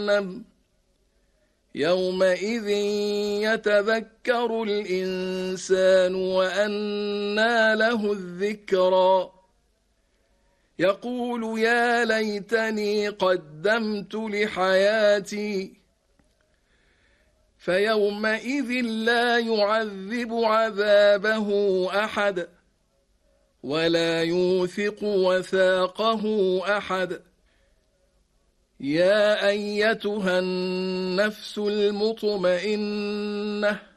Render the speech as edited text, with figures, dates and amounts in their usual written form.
جهنم يومئذ يتذكر الإنسان وأنى له الذكرى يقول يا ليتني قدمت لحياتي فيومئذ لا يعذب عذابه أحد ولا يوثق وثاقه أحد يا أيتها النفس المطمئنة